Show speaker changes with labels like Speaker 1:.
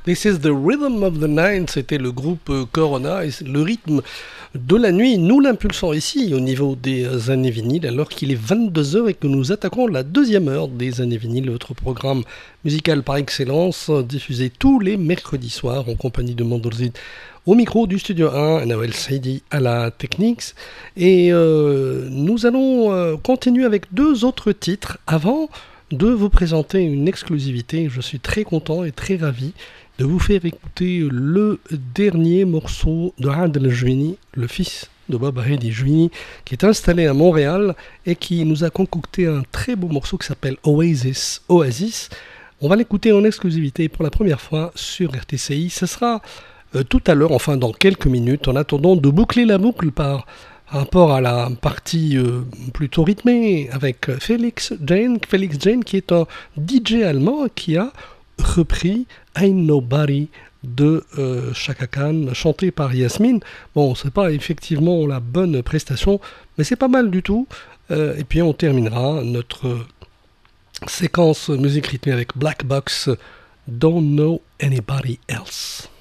Speaker 1: This is the Rhythm of the Night, c'était le groupe Corona, et le rythme de la nuit, nous l'impulsons ici au niveau des années vinyles, alors qu'il est 22h et que nous attaquons la deuxième heure des années vinyles, votre programme musical par excellence, diffusé tous les mercredis soirs en compagnie de Mandorzid au micro du Studio 1, Nawel Saidi à la Technics. Et nous allons continuer avec deux autres titres avant de vous présenter une exclusivité. Je suis très content et très ravi de vous faire écouter le dernier morceau de Adel Jouini, le fils de Bob Hedy Jouini, qui est installé à Montréal et qui nous a concocté un très beau morceau qui s'appelle Oasis. On va l'écouter en exclusivité pour la première fois sur RTCI. Ce sera tout à l'heure, enfin dans quelques minutes, en attendant de boucler la boucle par rapport à la partie plutôt rythmée avec Felix Jane qui est un DJ allemand qui a repris Ain't Nobody de Chaka Khan, chanté par Yasmine. Bon, c'est pas effectivement la bonne prestation, mais c'est pas mal du tout. Et puis on terminera notre séquence musique rythmée avec Black Box, Don't Know Anybody Else.